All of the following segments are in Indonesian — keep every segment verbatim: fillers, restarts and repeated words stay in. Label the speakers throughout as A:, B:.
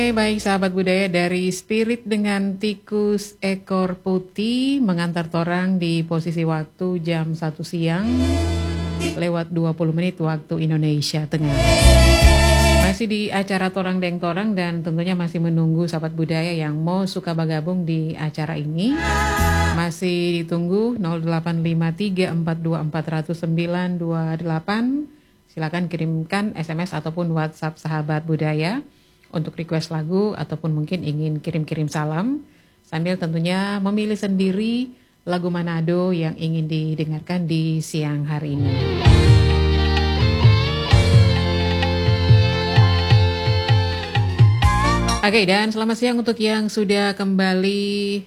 A: Oke, baik sahabat budaya, dari Spirit dengan Tikus Ekor Putih mengantar torang di posisi waktu jam satu siang lewat dua puluh menit waktu Indonesia Tengah. Masih di acara Torang Deng Torang dan tentunya masih menunggu sahabat budaya yang mau suka bergabung di acara ini. Masih ditunggu nol delapan lima tiga empat dua empat nol sembilan dua delapan. Silakan kirimkan S M S ataupun WhatsApp sahabat budaya untuk request lagu ataupun mungkin ingin kirim-kirim salam, sambil tentunya memilih sendiri lagu Manado yang ingin didengarkan di siang hari ini. Oke, dan selamat siang untuk yang sudah kembali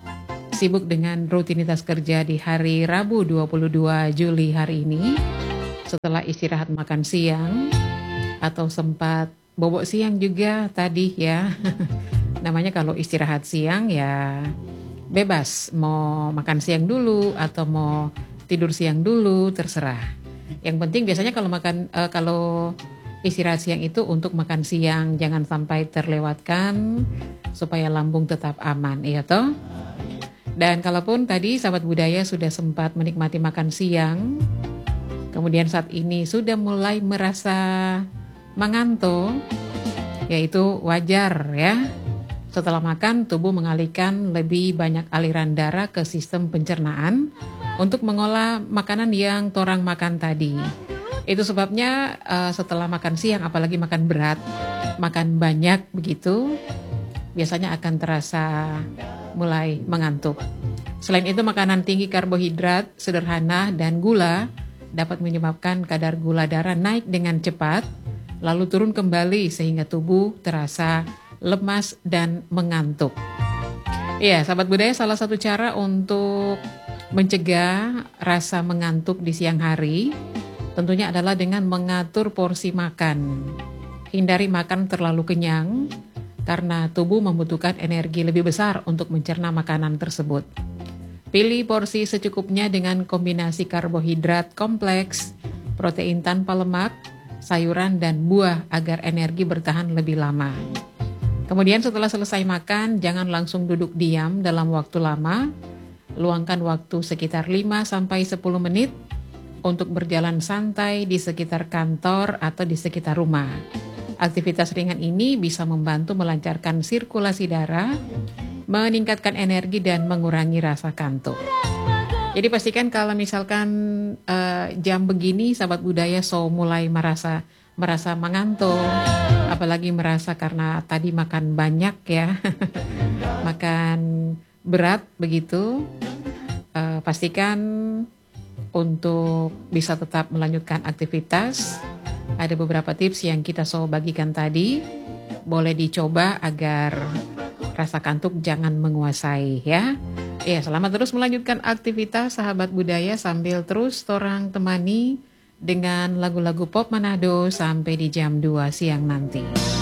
A: sibuk dengan rutinitas kerja di hari Rabu dua puluh dua Juli hari ini. Setelah istirahat makan siang atau sempat bobok siang juga tadi ya. Namanya kalau istirahat siang ya bebas, mau makan siang dulu atau mau tidur siang dulu, terserah. Yang penting biasanya kalau makan uh, kalau istirahat siang itu untuk makan siang jangan sampai terlewatkan supaya lambung tetap aman, ya toh. Dan kalaupun tadi sahabat budaya sudah sempat menikmati makan siang, kemudian saat ini sudah mulai merasa mengantuk, yaitu wajar ya. Setelah makan, tubuh mengalihkan lebih banyak aliran darah ke sistem pencernaan untuk mengolah makanan yang torang makan tadi. Itu sebabnya uh, setelah makan siang, apalagi makan berat, makan banyak begitu, biasanya akan terasa mulai mengantuk. Selain itu, makanan tinggi karbohidrat, sederhana, dan gula dapat menyebabkan kadar gula darah naik dengan cepat, lalu turun kembali sehingga tubuh terasa lemas dan mengantuk. Iya, sahabat budaya, salah satu cara untuk mencegah rasa mengantuk di siang hari tentunya adalah dengan mengatur porsi makan. Hindari makan terlalu kenyang karena tubuh membutuhkan energi lebih besar untuk mencerna makanan tersebut. Pilih porsi secukupnya dengan kombinasi karbohidrat kompleks, protein tanpa lemak, sayuran dan buah agar energi bertahan lebih lama. Kemudian setelah selesai makan, jangan langsung duduk diam dalam waktu lama. Luangkan waktu sekitar lima sampai sepuluh menit untuk berjalan santai di sekitar kantor atau di sekitar rumah. Aktivitas ringan ini bisa membantu melancarkan sirkulasi darah, meningkatkan energi dan mengurangi rasa kantuk. Jadi pastikan kalau misalkan uh, jam begini sahabat budaya so mulai merasa merasa mengantuk, apalagi merasa karena tadi makan banyak ya, makan berat begitu, uh, pastikan untuk bisa tetap melanjutkan aktivitas. Ada beberapa tips yang kita so bagikan tadi, boleh dicoba agar rasa kantuk jangan menguasai ya. Ya, selamat terus melanjutkan aktivitas sahabat budaya sambil terus torang temani dengan lagu-lagu pop Manado sampai di jam dua siang nanti.